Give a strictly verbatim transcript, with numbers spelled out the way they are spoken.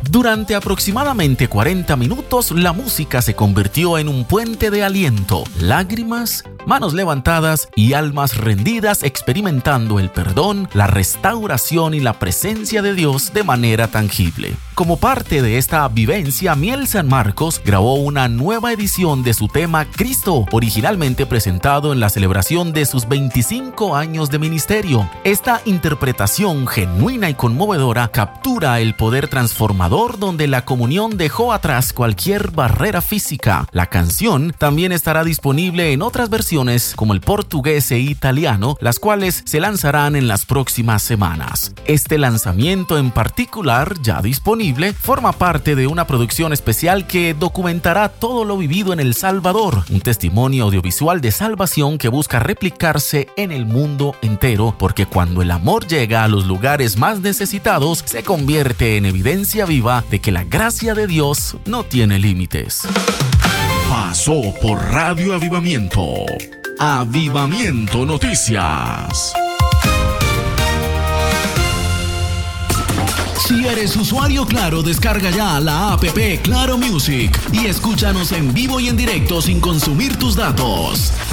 Durante aproximadamente cuarenta minutos, la música se convirtió en un puente de aliento, lágrimas, manos levantadas y almas rendidas, experimentando el perdón, la restauración y la presencia de Dios de manera tangible. Como parte de esta vivencia, Miel San Marcos grabó una nueva edición de su tema Cristo, originalmente presentado en la celebración de sus veinticinco años de ministerio. Esta interpretación genuina y conmovedora captura el poder transformador donde la comunión dejó atrás cualquier barrera física. La canción también estará disponible en otras versiones como el portugués e italiano, las cuales se lanzarán en las próximas semanas. Este lanzamiento en particular, ya disponible, forma parte de una producción especial que documentará todo lo vivido en El Salvador, un testimonio audiovisual de salvación que busca replicarse en el mundo entero, porque cuando el amor llega a los lugares más necesitados, se convierte en evidencia viva de que la gracia de Dios no tiene límites. Pasó por Radio Avivamiento. Avivamiento Noticias. Si eres usuario Claro, descarga ya la app Claro Music y escúchanos en vivo y en directo sin consumir tus datos.